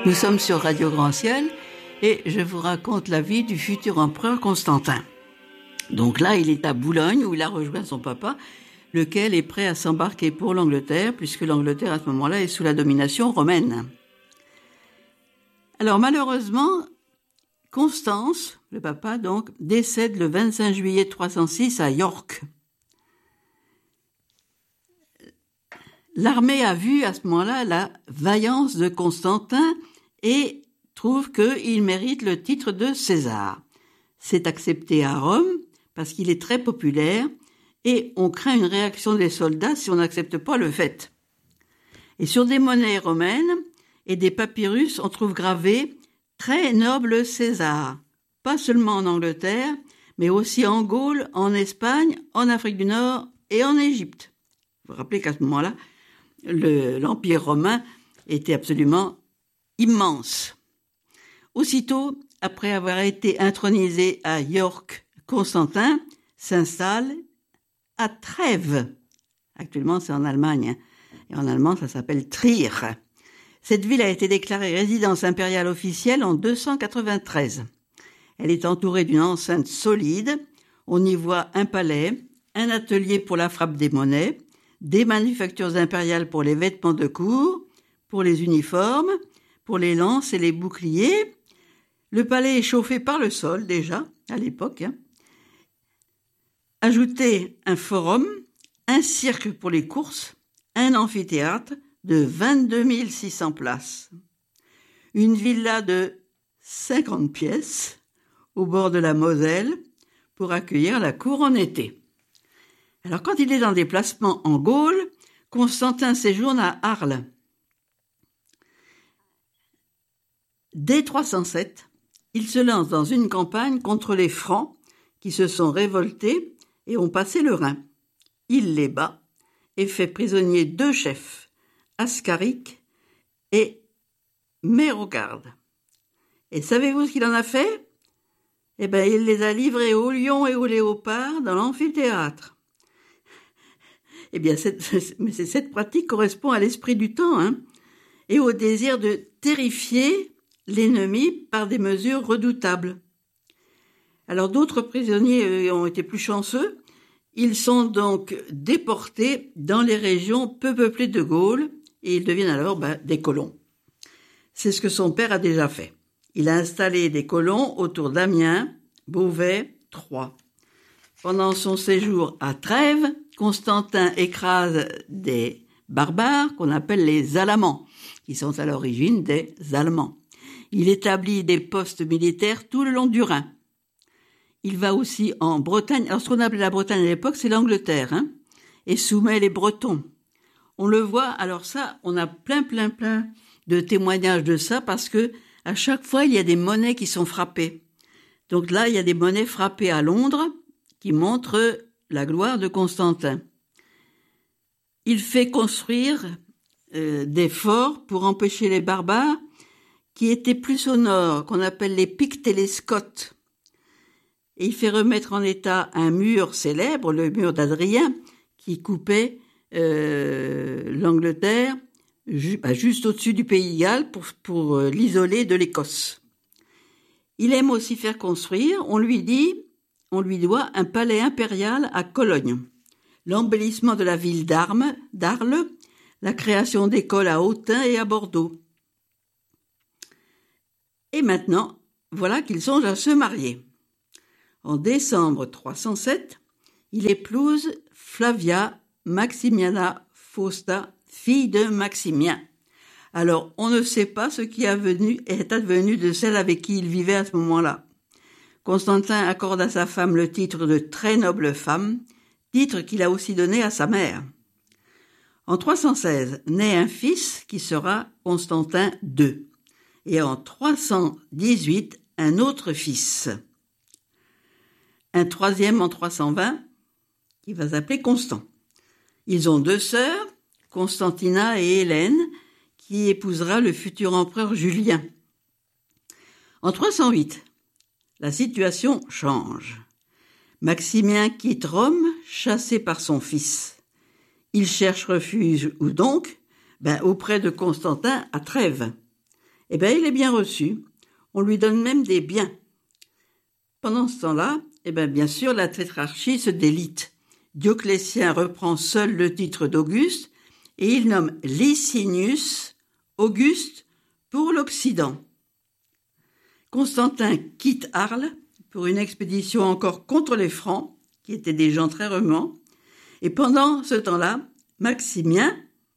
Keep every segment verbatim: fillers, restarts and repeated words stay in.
Nous sommes sur Radio Grand Ciel et je vous raconte la vie du futur empereur Constantin. Donc là, il est à Boulogne où il a rejoint son papa, lequel est prêt à s'embarquer pour l'Angleterre, puisque l'Angleterre à ce moment-là est sous la domination romaine. Alors malheureusement, Constance, le papa donc, décède le vingt-cinq juillet trois cent six à York. L'armée a vu à ce moment-là la vaillance de Constantin et trouve qu'il mérite le titre de César. C'est accepté à Rome parce qu'il est très populaire et on craint une réaction des soldats si on n'accepte pas le fait. Et sur des monnaies romaines et des papyrus, on trouve gravé « Très noble César », pas seulement en Angleterre, mais aussi en Gaule, en Espagne, en Afrique du Nord et en Égypte. Vous vous rappelez qu'à ce moment-là, le, l'Empire romain était absolument immense. Aussitôt, après avoir été intronisé à York, Constantin s'installe à Trèves. Actuellement, c'est en Allemagne. Et en allemand, ça s'appelle Trier. Cette ville a été déclarée résidence impériale officielle en deux cent quatre-vingt-treize. Elle est entourée d'une enceinte solide. On y voit un palais, un atelier pour la frappe des monnaies, des manufactures impériales pour les vêtements de cour, pour les uniformes, pour les lances et les boucliers. Le palais est chauffé par le sol, déjà, à l'époque. Hein. Ajoutez un forum, un cirque pour les courses, un amphithéâtre de vingt-deux mille six cents places, une villa de cinquante pièces au bord de la Moselle pour accueillir la cour en été. Alors, quand il est en déplacement en Gaule, Constantin séjourne à Arles. Dès trois cent sept, il se lance dans une campagne contre les Francs qui se sont révoltés et ont passé le Rhin. Il les bat et fait prisonnier deux chefs, Ascaric et Mérogarde. Et savez-vous ce qu'il en a fait ? Eh bien, il les a livrés aux lions et aux léopards dans l'amphithéâtre. Eh bien, cette, mais cette pratique correspond à l'esprit du temps, hein, et au désir de terrifier l'ennemi par des mesures redoutables. Alors, d'autres prisonniers ont été plus chanceux. Ils sont donc déportés dans les régions peu peuplées de Gaule et ils deviennent alors ben, des colons. C'est ce que son père a déjà fait. Il a installé des colons autour d'Amiens, Beauvais, Troyes. Pendant son séjour à Trèves, Constantin écrase des barbares qu'on appelle les Alamans, qui sont à l'origine des Allemands. Il établit des postes militaires tout le long du Rhin. Il va aussi en Bretagne. Alors, ce qu'on appelait la Bretagne à l'époque, c'est l'Angleterre, hein, et soumet les Bretons. On le voit, alors ça, on a plein, plein, plein de témoignages de ça, parce que à chaque fois, il y a des monnaies qui sont frappées. Donc là, il y a des monnaies frappées à Londres, qui montrent la gloire de Constantin. Il fait construire euh, des forts pour empêcher les barbares qui étaient plus au nord, qu'on appelle les Pictes et les Scots. Et il fait remettre en état un mur célèbre, le mur d'Adrien, qui coupait euh, l'Angleterre ju- bah, juste au-dessus du pays de Galles pour, pour euh, l'isoler de l'Écosse. Il aime aussi faire construire, on lui dit, on lui doit un palais impérial à Cologne, l'embellissement de la ville d'Armes, d'Arles, la création d'écoles à Autun et à Bordeaux. Et maintenant, voilà qu'il songe à se marier. En décembre trois cent sept, il épouse Flavia Maximiana Fausta, fille de Maximien. Alors, on ne sait pas ce qui est advenu de celle avec qui il vivait à ce moment-là. Constantin accorde à sa femme le titre de très noble femme, titre qu'il a aussi donné à sa mère. En trois cent seize, naît un fils qui sera Constantin deux, et en trois cent dix-huit, un autre fils. Un troisième en trois cent vingt, qui va s'appeler Constant. Ils ont deux sœurs, Constantina et Hélène, qui épousera le futur empereur Julien. En trois cent huit, la situation change. Maximien quitte Rome, chassé par son fils. Il cherche refuge où donc ? Ben, auprès de Constantin à Trèves. Eh bien, il est bien reçu. On lui donne même des biens. Pendant ce temps-là, eh bien, bien sûr, la tétrarchie se délite. Dioclétien reprend seul le titre d'Auguste et il nomme Licinius Auguste pour l'Occident. Constantin quitte Arles pour une expédition encore contre les Francs, qui étaient des gens très remans, et pendant ce temps-là, Maximien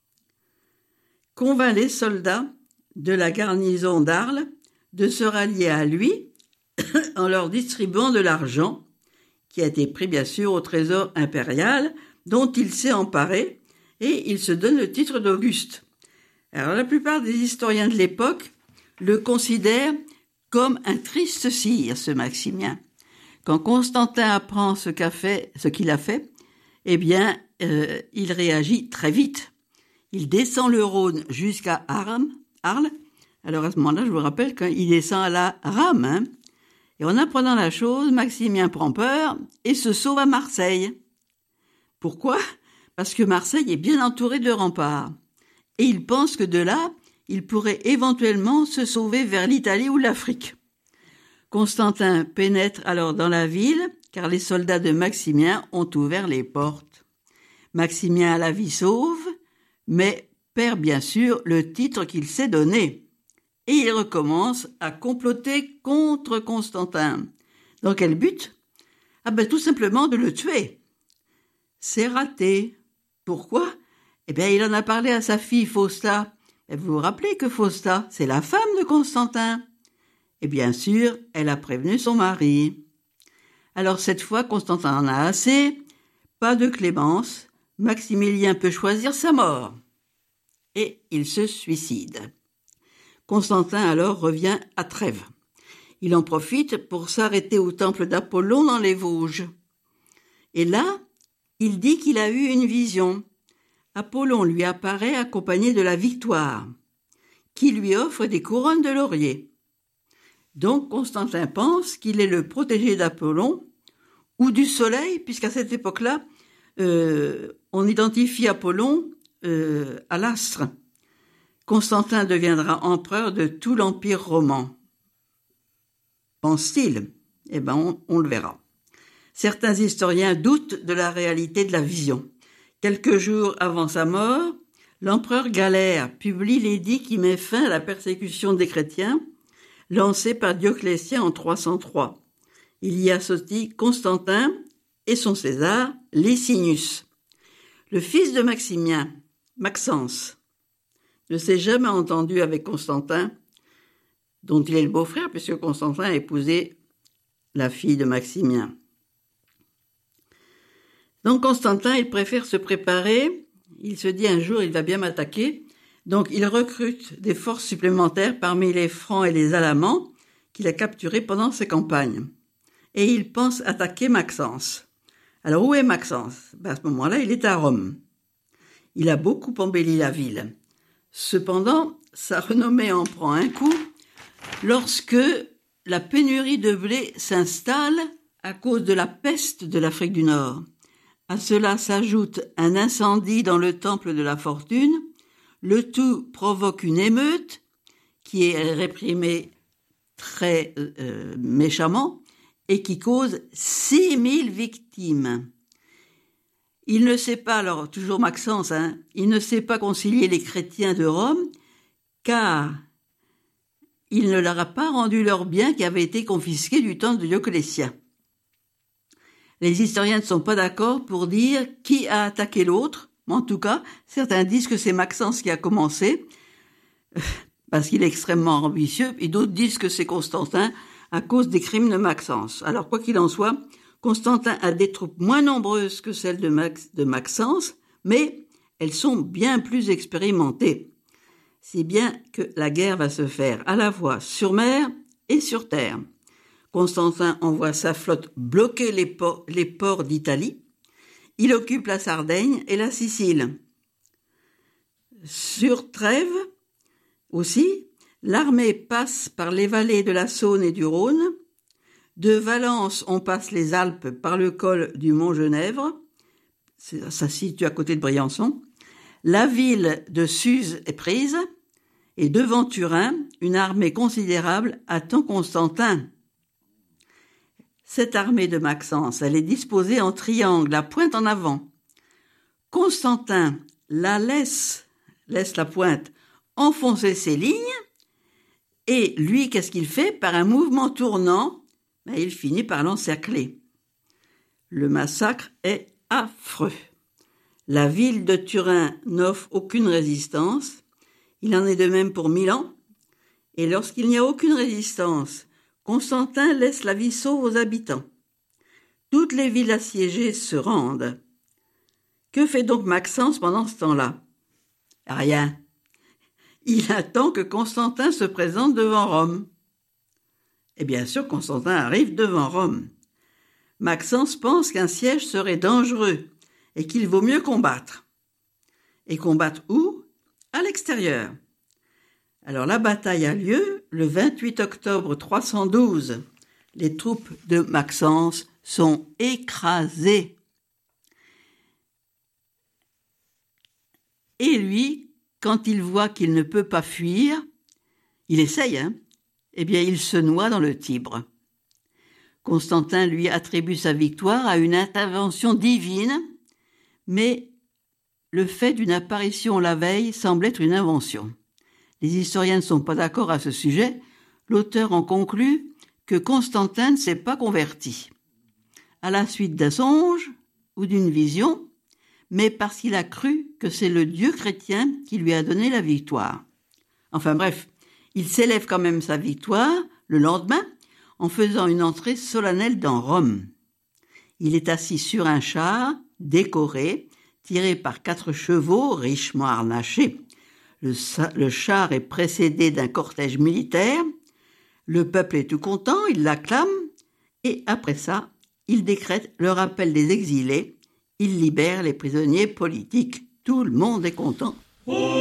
convainc les soldats de la garnison d'Arles de se rallier à lui en leur distribuant de l'argent, qui a été pris bien sûr au trésor impérial, dont il s'est emparé, et il se donne le titre d'Auguste. Alors la plupart des historiens de l'époque le considèrent comme un triste sire, ce Maximien. Quand Constantin apprend ce qu'a fait, ce qu'il a fait, eh bien, euh, il réagit très vite. Il descend le Rhône jusqu'à Arles. Arles. Alors à ce moment-là, je vous rappelle qu'il descend à la rame. Hein. Et en apprenant la chose, Maximien prend peur et se sauve à Marseille. Pourquoi ? Parce que Marseille est bien entourée de remparts. Et il pense que de là, il pourrait éventuellement se sauver vers l'Italie ou l'Afrique. Constantin pénètre alors dans la ville, car les soldats de Maximien ont ouvert les portes. Maximien a la vie sauve, mais perd bien sûr le titre qu'il s'est donné. Et il recommence à comploter contre Constantin. Dans quel but ? Ah ben tout simplement de le tuer. C'est raté. Pourquoi ? Eh bien il en a parlé à sa fille Fausta. Et vous vous rappelez que Fausta, c'est la femme de Constantin. Et bien sûr, elle a prévenu son mari. Alors cette fois, Constantin en a assez. Pas de clémence. Maximilien peut choisir sa mort. Et il se suicide. Constantin alors revient à Trèves. Il en profite pour s'arrêter au temple d'Apollon dans les Vosges. Et là, il dit qu'il a eu une vision. Apollon lui apparaît accompagné de la Victoire, qui lui offre des couronnes de laurier. Donc Constantin pense qu'il est le protégé d'Apollon ou du soleil, puisqu'à cette époque-là, euh, on identifie Apollon euh, à l'astre. Constantin deviendra empereur de tout l'Empire roman. Pense-t-il ? Eh bien, on, on le verra. Certains historiens doutent de la réalité de la vision. Quelques jours avant sa mort, l'empereur Galère publie l'édit qui met fin à la persécution des chrétiens, lancée par Dioclétien en trois cent trois. Il y associe Constantin et son César, Licinius. Le fils de Maximien, Maxence, ne s'est jamais entendu avec Constantin, dont il est le beau-frère, puisque Constantin a épousé la fille de Maximien. Donc Constantin, il préfère se préparer, il se dit un jour il va bien m'attaquer, donc il recrute des forces supplémentaires parmi les Francs et les Alamans qu'il a capturés pendant ses campagnes. Et il pense attaquer Maxence. Alors où est Maxence ? Ben, à ce moment-là, il est à Rome. Il a beaucoup embelli la ville. Cependant, sa renommée en prend un coup lorsque la pénurie de blé s'installe à cause de la peste de l'Afrique du Nord. À cela s'ajoute un incendie dans le temple de la fortune. Le tout provoque une émeute qui est réprimée très euh, méchamment et qui cause six mille victimes. Il ne sait pas, alors toujours Maxence, hein, il ne sait pas concilier les chrétiens de Rome car il ne leur a pas rendu leurs biens qui avaient été confisqués du temps de Dioclétien. Les historiens ne sont pas d'accord pour dire qui a attaqué l'autre, mais en tout cas, certains disent que c'est Maxence qui a commencé, parce qu'il est extrêmement ambitieux, et d'autres disent que c'est Constantin à cause des crimes de Maxence. Alors, quoi qu'il en soit, Constantin a des troupes moins nombreuses que celles de, Max, de Maxence, mais elles sont bien plus expérimentées. Si bien que la guerre va se faire à la fois sur mer et sur terre. Constantin envoie sa flotte bloquer les ports, les ports d'Italie. Il occupe la Sardaigne et la Sicile. Sur Trèves aussi, l'armée passe par les vallées de la Saône et du Rhône. De Valence, on passe les Alpes par le col du Mont-Genèvre. Ça se situe à côté de Briançon. La ville de Suse est prise Et devant Turin, une armée considérable attend Constantin. Cette armée de Maxence, elle est disposée en triangle, la pointe en avant. Constantin la laisse, laisse la pointe, enfoncer ses lignes, et lui, qu'est-ce qu'il fait? Par un mouvement tournant, ben, il finit par l'encercler. Le massacre est affreux. La ville de Turin n'offre aucune résistance. Il en est de même pour Milan. Et lorsqu'il n'y a aucune résistance, Constantin laisse la vie sauve aux habitants. Toutes les villes assiégées se rendent. Que fait donc Maxence pendant ce temps-là? Rien. Il attend que Constantin se présente devant Rome. Et bien sûr, Constantin arrive devant Rome. Maxence pense qu'un siège serait dangereux et qu'il vaut mieux combattre. Et combattre où? À l'extérieur. Alors la bataille a lieu le vingt-huit octobre trois cent douze. Les troupes de Maxence sont écrasées. Et lui, quand il voit qu'il ne peut pas fuir, il essaye, hein, eh bien il se noie dans le Tibre. Constantin lui attribue sa victoire à une intervention divine, mais le fait d'une apparition la veille semble être une invention. Les historiens ne sont pas d'accord à ce sujet. L'auteur en conclut que Constantin ne s'est pas converti, à la suite d'un songe ou d'une vision, mais parce qu'il a cru que c'est le Dieu chrétien qui lui a donné la victoire. Enfin bref, il célèbre quand même sa victoire le lendemain en faisant une entrée solennelle dans Rome. Il est assis sur un char décoré, tiré par quatre chevaux richement harnachés. Le, le char est précédé d'un cortège militaire. Le peuple est tout content, il l'acclame, et après ça, il décrète le rappel des exilés. Il libère les prisonniers politiques. Tout le monde est content.